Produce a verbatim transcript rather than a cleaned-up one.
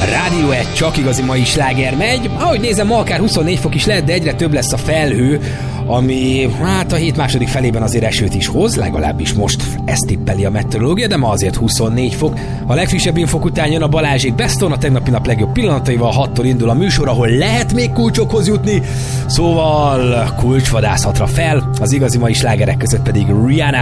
Rádió egy, csak igazi mai sláger megy. Ahogy nézem, ma akár huszonnégy fok is lehet, de egyre több lesz a felhő, ami hát a hét második felében azért esőt is hoz, legalábbis most ezt tippeli a meteorológia, de ma azért huszonnégy fok. A legfrissebb infok után jön a Balázsék Beston, a tegnapi nap legjobb pillanataival, hattól indul a műsor, ahol lehet még kulcsokhoz jutni, szóval kulcsvadászatra fel, az igazi mai slágerek között pedig Rihanna.